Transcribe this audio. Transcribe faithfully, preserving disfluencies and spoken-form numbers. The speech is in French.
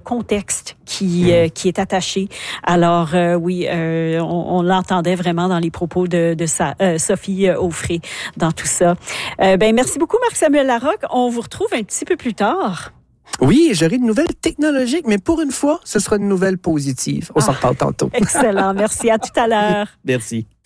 contexte qui euh, qui est attaché. Alors euh, oui, euh, on, on l'entendait vraiment dans les propos de, de sa, euh, Sophie Aufrey dans tout ça. Euh, ben merci beaucoup Marc-Samuel Larocque. On vous retrouve un petit peu plus tard. Oui, j'aurai une nouvelle technologique, mais pour une fois, ce sera une nouvelle positive. On ah, s'en reparle tantôt. Excellent. Merci. À tout à l'heure. Merci.